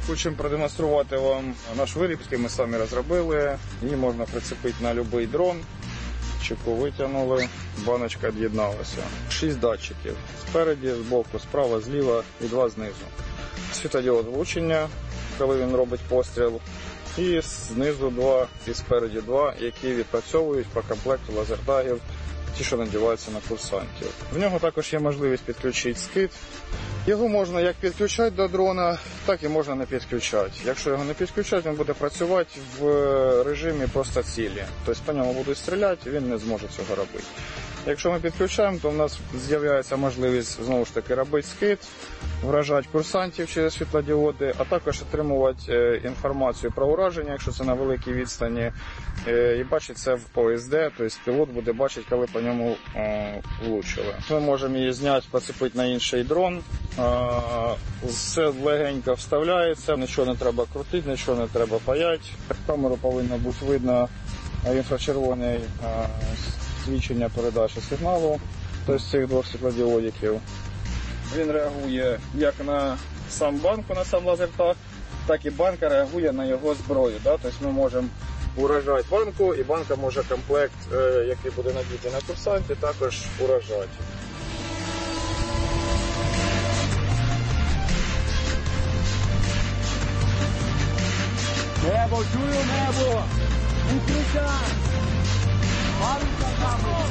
Хочемо продемонструвати вам наш виріб, який ми самі розробили. Її можна прицепити на будь-який дрон. Чеку витягнули, баночка від'єдналася. 6 датчиків. Спереді, збоку, справа, зліва і 2 знизу. Світодіод влучення, коли він робить постріл. І знизу 2, і спереді 2, які відпрацьовують по комплекту лазертагів, ті, що надіваються на курсантів. В нього також є можливість підключити скид. Його можна як підключати до дрона, так і можна не підключати. Якщо його не підключати, він буде працювати в режимі просто цілі. Тобто по ньому будуть стріляти, він не зможе цього робити. Якщо ми підключаємо, то в нас з'являється можливість знову ж таки робити скид, вражати курсантів через світлодіоди, а також отримувати інформацію про ураження, якщо це на великій відстані, і бачити це в ОСД, тобто пілот буде бачити, коли по ньому влучили. Ми можемо її зняти, поцепити на інший дрон, все легенько вставляється, нічого не треба крутити, нічого не треба паяти. В камеру повинно бути видно інфрачервоне свідчення передачі сигналу, тобто цих 2 світлодіодиків. Він реагує як на сам банку, на сам лазертаг, так і банка реагує на його зброю. Тобто ми можемо уражати банку, і банка може комплект, який буде надітий на курсанті, також уражати. Небо, чую небо! Укриття!